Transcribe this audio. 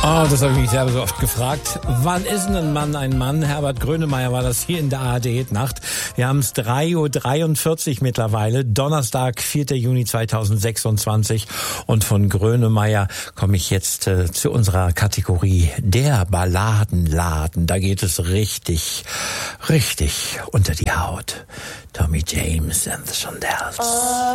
Oh, das habe ich mich selber so oft gefragt. Wann ist denn ein Mann? Herbert Grönemeyer war das hier in der ARD-Nacht. Wir haben es 3:43 Uhr mittlerweile, Donnerstag, 4. Juni 2026. Und von Grönemeyer komme ich jetzt zu unserer Kategorie der Balladenladen. Da geht es richtig unter die Haut. Tommy James and the Shondells.